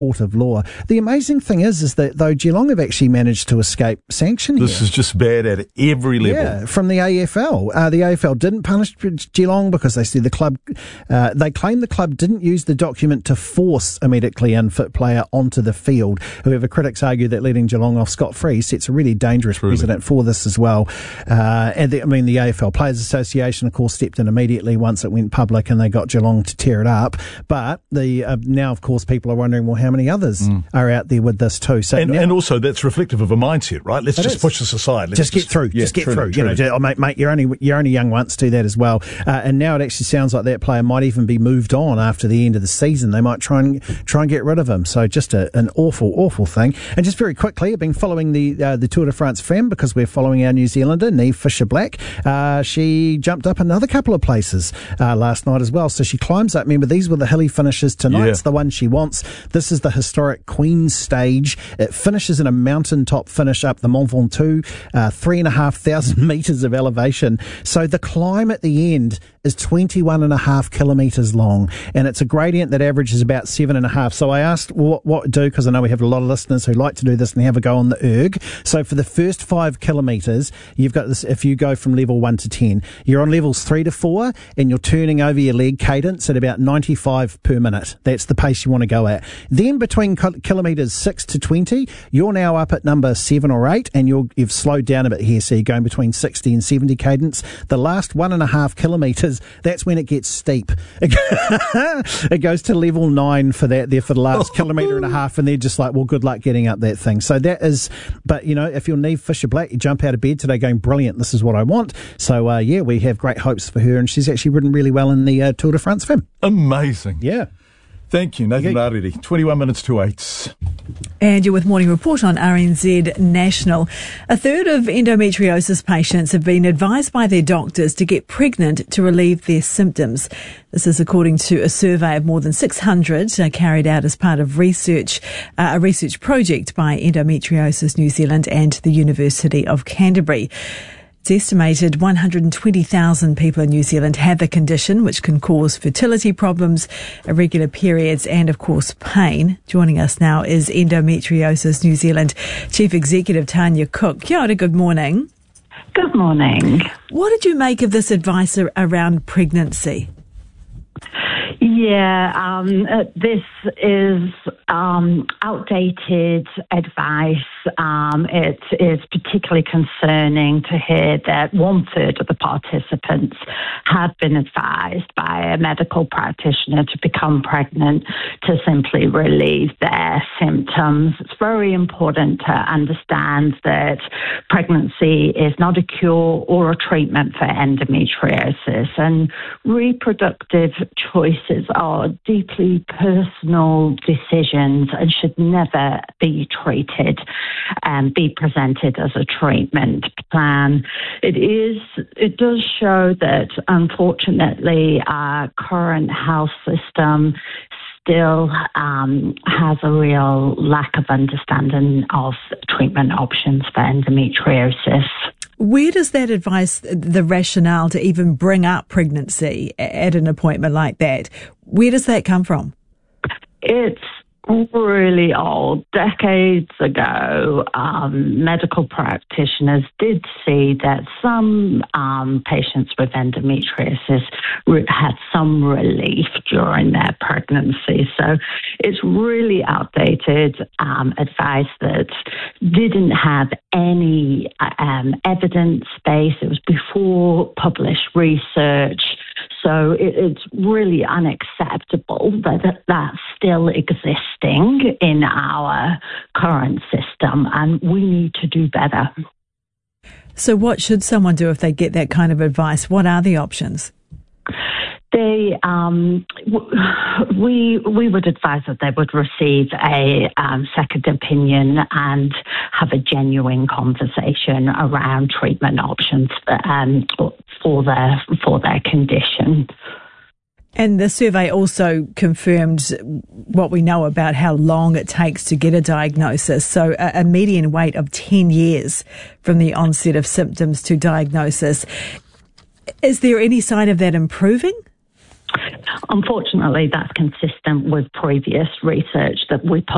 court of law. The amazing thing is that though Geelong have actually managed to escape sanction here. This is just bad at every level. Yeah, from the AFL. The AFL didn't punish Geelong because they said they claimed the club didn't use the document to force a medically unfit player onto the field. However, critics argue that letting Geelong off scot-free sets a really dangerous precedent for this as well. The AFL Players Association, of course, stepped in immediately once it went public and they got Geelong to tear it up. But now, of course, people are wondering, well, how many others are out there with this too? So and also that's reflective of a mindset, right? Let's just push this aside. Just get through. Just get through. You know, mate, you're only young once. Do that as well. And now it actually sounds like that player might even be moved on after the end of the season. They might try and get rid of him. So just an awful thing. And just very quickly, I've been following the Tour de France Femme because we're following our New Zealander, Niamh Fisher-Black. She jumped up another couple of places last night as well. So she climbs up. Remember, these were the hilly finishes. Tonight's the one she wants. This is the historic Queen's Stage. It finishes in a mountaintop finish up the Mont Ventoux, 3,500 metres of elevation. So the climb at the end is 21.5 kilometres long, and it's a gradient that averages about 7.5. So I asked what to do, because I know we have a lot of listeners who like to do this and have a go on the erg. So for the first 5 kilometres, you've got this. If you go from level 1 to 10, you're on levels 3 to 4, and you're turning over your leg cadence at about 95 per minute. That's the pace you want to go at. Then between kilometres 6 to 20, you're now up at number 7 or 8, and you've slowed down a bit here. So you're going between 60 and 70 cadence. The last 1.5 kilometres, that's when it gets steep. It goes to level 9 for that there for the last kilometre and a half, and they're just like, well, good luck getting up that thing. So that is, but you know, if you're Niamh Fisher-Black, you jump out of bed today going, brilliant, this is what I want. So we have great hopes for her, and she's actually ridden really well in the Tour de France Femme. Amazing. Yeah. Thank you, Nathan Rarere. 21 minutes to 8. And you're with Morning Report on RNZ National. A third of endometriosis patients have been advised by their doctors to get pregnant to relieve their symptoms. This is according to a survey of more than 600 carried out as part of a research project by Endometriosis New Zealand and the University of Canterbury. It's estimated 120,000 people in New Zealand have the condition, which can cause fertility problems, irregular periods, and, of course, pain. Joining us now is Endometriosis New Zealand Chief Executive Tanya Cook. Kia ora, good morning. Good morning. What did you make of this advice around pregnancy? Yeah, this is outdated advice. It is particularly concerning to hear that 1/3 of the participants have been advised by a medical practitioner to become pregnant to simply relieve their symptoms. It's very important to understand that pregnancy is not a cure or a treatment for endometriosis, and reproductive choices are deeply personal decisions and should never be treated and be presented as a treatment plan. It does show that, unfortunately, our current health system still has a real lack of understanding of treatment options for endometriosis. Where does that advice, the rationale to even bring up pregnancy at an appointment like that, where does that come from? It's really old. Decades ago, medical practitioners did see that some patients with endometriosis had some relief during their pregnancy. So it's really outdated advice that didn't have any evidence base. It was before published research. So it's really unacceptable that that's still existing in our current system, and we need to do better. So what should someone do if they get that kind of advice? What are the options? We would advise that they would receive a second opinion and have a genuine conversation around treatment options for their condition. And the survey also confirmed what we know about how long it takes to get a diagnosis. So a median wait of 10 years from the onset of symptoms to diagnosis. Is there any sign of that improving? Unfortunately, that's consistent with previous research that we